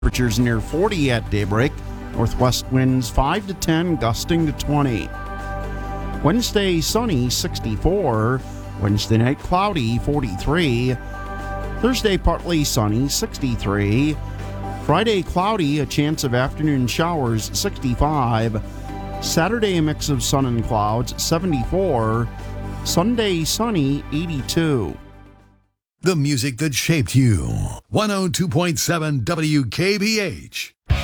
Temperatures near 40 at daybreak. Northwest winds 5 to 10, gusting to 20. Wednesday, sunny, 64. Wednesday night, cloudy, 43. Thursday, partly sunny, 63. Friday, cloudy, a chance of afternoon showers, 65. Saturday, a mix of sun and clouds, 74. Sunday, sunny, 82. The music that shaped you. 102.7 WKBH.